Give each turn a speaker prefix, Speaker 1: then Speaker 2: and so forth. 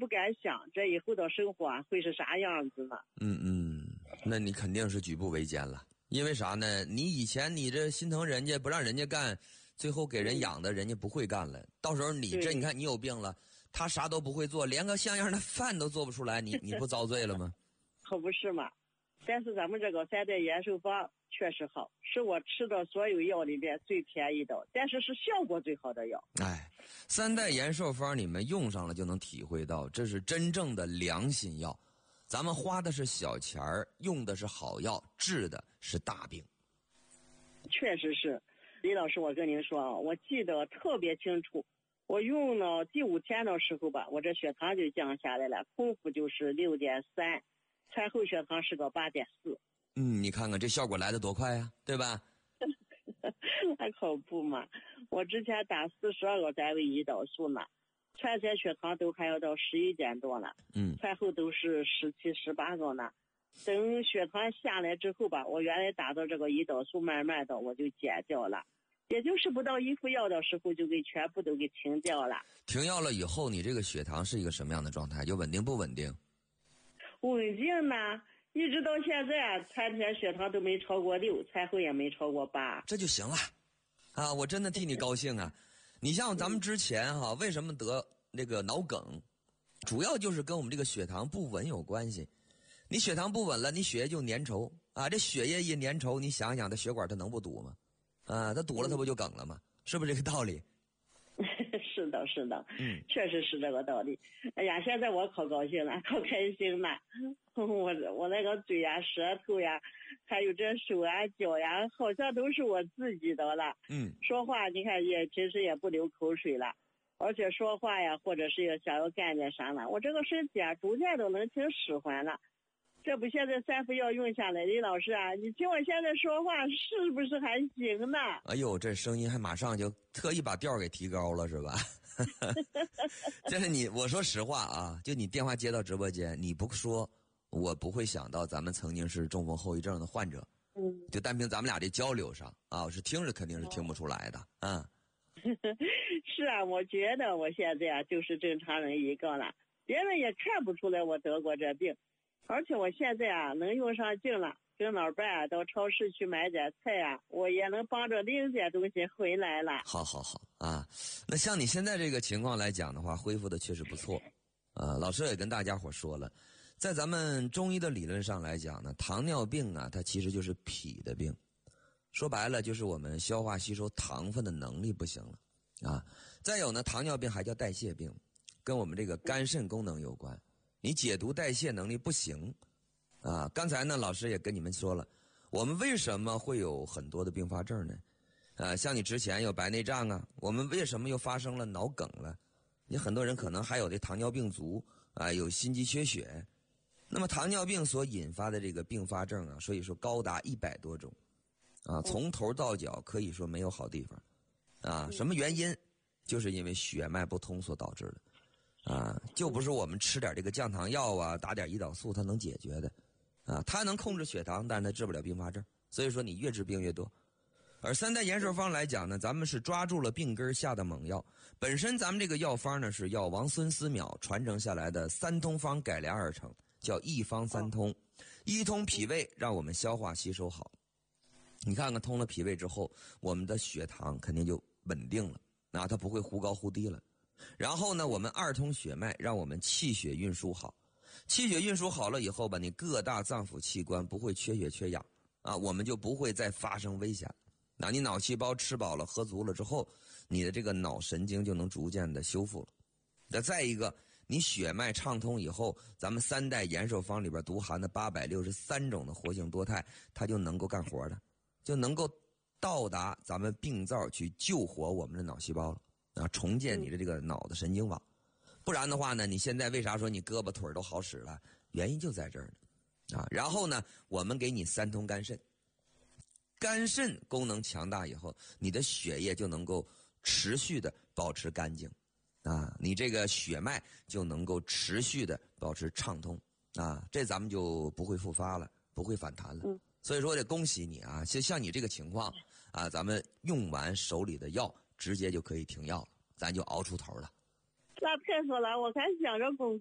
Speaker 1: 不敢想，这以后的生活会是啥样子呢？
Speaker 2: 那你肯定是举步维艰了。因为啥呢？你以前你这心疼人家，不让人家干，最后给人养的，人家不会干了。到时候你看你有病了，他啥都不会做，连个像样的饭都做不出来，你不遭罪了吗？
Speaker 1: 可不是嘛。但是咱们这个3代延寿方确实好，是我吃的所有药里面最便宜的，但是效果最好的药。
Speaker 2: 3代延寿方你们用上了就能体会到，这是真正的良心药。咱们花的是小钱儿，用的是好药，治的是大病。
Speaker 1: 确实是，李老师，我跟您说啊，我记得特别清楚，我用了第5天的时候吧，我这血糖就降下来了，空腹就是6.3，餐后血糖是个8.4。
Speaker 2: 你看看这效果来得多快呀，对吧？
Speaker 1: 还可不嘛，我之前打42个单位胰岛素呢，餐前血糖都还要到11点多了，餐后都是17、18个呢。等血糖下来之后吧，我原来打的这个胰岛素慢慢的我就减掉了，也就是不到1副药的时候就给全部都给停掉了。
Speaker 2: 停药了以后，你这个血糖是一个什么样的状态？就稳定不稳定？
Speaker 1: 稳定呢，一直到现在餐前血糖都没超过6，餐后也没超过8，
Speaker 2: 这就行了啊！我真的替你高兴啊！你像咱们之前为什么得那个脑梗，主要就是跟我们这个血糖不稳有关系。你血糖不稳了，你血液就粘稠啊，这血液一粘稠，你想想，这血管它能不堵吗？啊，它堵了，它不就梗了吗？是不是这个道理？
Speaker 1: 是的，是的，确实是这个道理。哎呀，现在我可高兴了，可开心了。我那个嘴呀、舌头呀，还有这手啊、脚呀，好像都是我自己的了。说话你看平时也不流口水了，而且说话呀，或者是想要干点啥了，我这个身体啊，逐渐都能挺使唤了。这不现在3副药用下来，李老师啊，你听我现在说话是不是还行呢？
Speaker 2: 哎呦，这声音还马上就特意把调给提高了，是吧？这是我说实话啊，就你电话接到直播间，你不说，我不会想到咱们曾经是中风后遗症的患者。就单凭咱们俩这交流上啊，我是听着肯定是听不出来的啊。
Speaker 1: 是啊，我觉得我现在啊就是正常人一个了，别人也看不出来我得过这病。而且我现在啊能用上劲了，跟老伴啊到超市去买点菜啊，我也能帮着拎点东西回来了。
Speaker 2: 好啊，那像你现在这个情况来讲的话，恢复的确实不错啊。老师也跟大家伙说了，在咱们中医的理论上来讲呢，糖尿病啊，它其实就是脾的病，说白了就是我们消化吸收糖分的能力不行了啊。再有呢，糖尿病还叫代谢病，跟我们这个肝肾功能有关。你解毒代谢能力不行啊！刚才呢，老师也跟你们说了，我们为什么会有很多的并发症呢？像你之前有白内障啊，我们为什么又发生了脑梗了？你很多人可能还有这糖尿病足啊，有心肌缺血。那么糖尿病所引发的这个并发症啊，所以说高达100多种啊，从头到脚可以说没有好地方啊。什么原因？就是因为血脉不通所导致的。就不是我们吃点这个降糖药啊，打点胰岛素它能解决的啊。它能控制血糖，但是它治不了并发症，所以说你越治病越多。而3代延寿方来讲呢，咱们是抓住了病根下的猛药。本身咱们这个药方呢是药王孙思邈传承下来的3通方改良而成，叫一方3通。一通脾胃，让我们消化吸收好。你看看通了脾胃之后，我们的血糖肯定就稳定了啊，它不会忽高忽低了。然后呢，我们2通血脉，让我们气血运输好。气血运输好了以后吧，你各大脏腑器官不会缺血缺氧啊，我们就不会再发生危险。那你脑细胞吃饱了喝足了之后，你的这个脑神经就能逐渐的修复了。那再一个，你血脉畅通以后，咱们3代延寿方里边独含的863种的活性多肽，它就能够干活了，就能够到达咱们病灶去救活我们的脑细胞了。重建你的这个脑的神经网。不然的话呢，你现在为啥说你胳膊腿都好使了？原因就在这儿呢啊。然后呢，我们给你3通肝肾，肝肾功能强大以后，你的血液就能够持续的保持干净啊，你这个血脉就能够持续的保持畅通啊，这咱们就不会复发了，不会反弹了。所以说得恭喜你啊，像你这个情况啊，咱们用完手里的药直接就可以停药了，咱就熬出头了。
Speaker 1: 那太好了，我还想着工